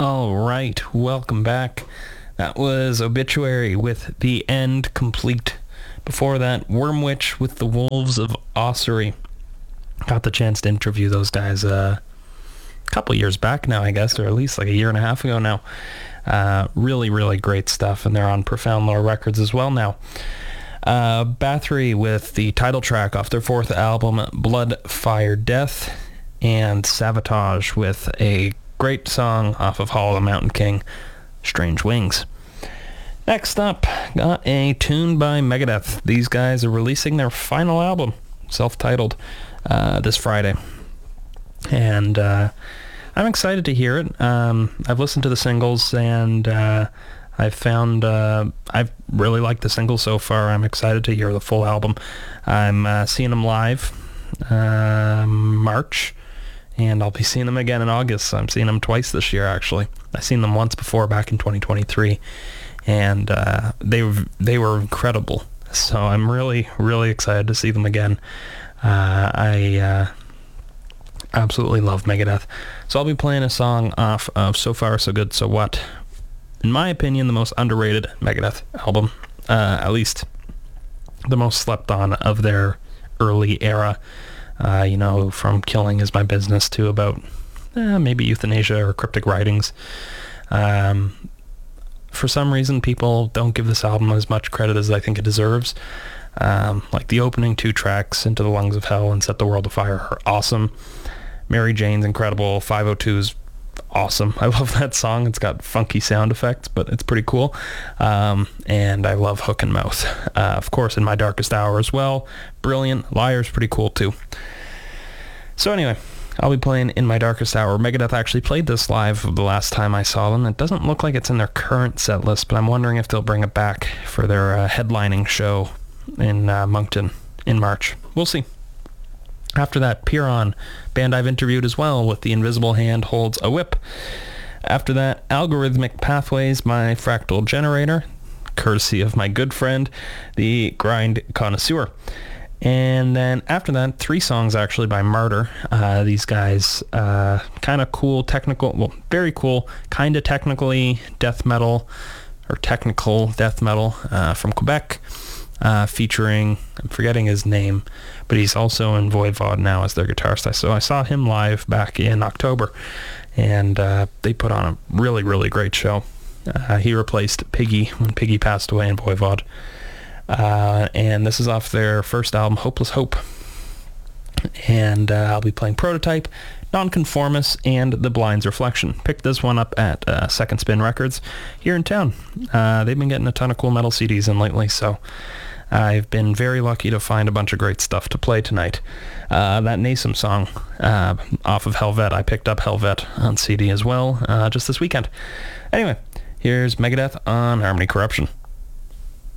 All right, welcome back. That was Obituary with The End Complete. Before that, Wormwitch with The Wolves of Ossuary. Got the chance to interview those guys a couple years back now, I guess, or at least like a year and a half ago now. Really, really great stuff, and they're on Profound Lore Records as well now. Bathory with the title track off their fourth album, Blood, Fire, Death, and Savatage with a great song off of Hall of the Mountain King, Strange Wings. Next up, got a tune by Megadeth. These guys are releasing their final album, self-titled, this Friday. And I'm excited to hear it. I've listened to the singles, and I've found I've really liked the singles so far. I'm excited to hear the full album. I'm seeing them live March, and I'll be seeing them again in August. I'm seeing them twice this year, actually. I've seen them once before back in 2023, and they were incredible. So I'm really, really excited to see them again. I absolutely love Megadeth. So I'll be playing a song off of So Far, So Good, So What. In my opinion, the most underrated Megadeth album. At least the most slept on of their early era. From Killing Is My Business to about maybe Euthanasia or Cryptic Writings. For some reason, people don't give this album as much credit as I think it deserves. Like the opening two tracks, Into the Lungs of Hell and Set the World Afire, are awesome. Mary Jane's incredible. 502's awesome. I love that song. It's got funky sound effects, but it's pretty cool. And I love Hook and Mouth. Of course, In My Darkest Hour as well. Brilliant. Liar's pretty cool too. So anyway, I'll be playing In My Darkest Hour. Megadeth actually played this live the last time I saw them. It doesn't look like it's in their current set list, but I'm wondering if they'll bring it back for their headlining show in Moncton in March. We'll see. After that, Piron, band I've interviewed as well, with The Invisible Hand Holds a Whip. After that, Algorithmic Pathways, My Fractal Generator, courtesy of my good friend, The Grind Connoisseur. And then after that, three songs actually by Martyr. These guys, kind of cool, very cool, kind of technically death metal, or technical death metal from Quebec. Featuring, I'm forgetting his name, but he's also in Voivod now as their guitarist. So I saw him live back in October, and they put on a really, really great show. He replaced Piggy when Piggy passed away in Voivod. And this is off their first album, Hopeless Hope. And I'll be playing Prototype, Nonconformist, and The Blind's Reflection. Picked this one up at Second Spin Records here in town. They've been getting a ton of cool metal CDs in lately, so I've been very lucky to find a bunch of great stuff to play tonight. That Nasum song off of Helvet, I picked up Helvet on CD as well just this weekend. Anyway, here's Megadeth on Harmony Corruption.